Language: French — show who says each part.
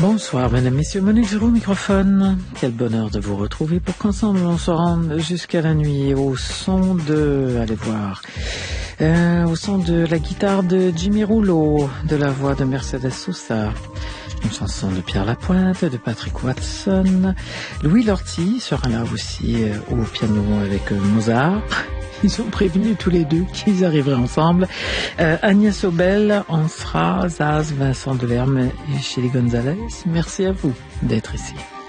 Speaker 1: Bonsoir, mesdames, messieurs, Monique Giroux au microphone. Quel bonheur de vous retrouver pour qu'ensemble on se rende jusqu'à la nuit au son de, allez voir, au son de la guitare de Jimmy Rouleau, de la voix de Mercedes Sosa, une chanson de Pierre Lapointe, de Patrick Watson. Louis Lortie sera là aussi au piano avec Mozart. Ils ont prévenu tous les deux qu'ils arriveraient ensemble. Agnès Obel, on sera, Zaz, Vincent Delerme et Chélie Gonzalez. Merci à vous d'être ici.